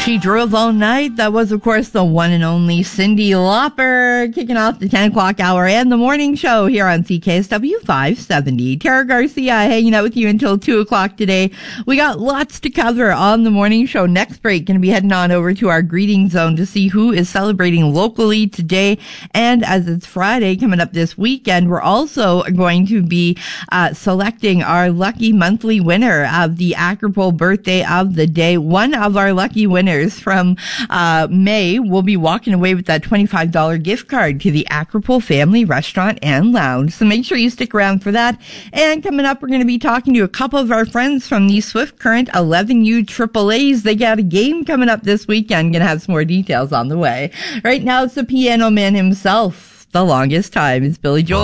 She drove all night. That was, of course, the one and only Cyndi Lauper, kicking off the 10 o'clock hour and the morning show here on CKSW 570. Tara Garcia hanging out with you until 2 o'clock today. We got lots to cover on the morning show. Next break, going to be heading on over to our greeting zone to see who is celebrating locally today. And as it's Friday coming up this weekend, we're also going to be selecting our lucky monthly winner of the Acropole birthday of the day. One of our lucky winners from May will be walking away with that $25 gift card to the Acropole Family Restaurant and Lounge. So make sure you stick around for that. And coming up, we're going to be talking to a couple of our friends from the Swift Current 11U AAAs. They got a game coming up this weekend. Going to have some more details on the way. Right now, it's the piano man himself. The longest time. It's Billy Joel.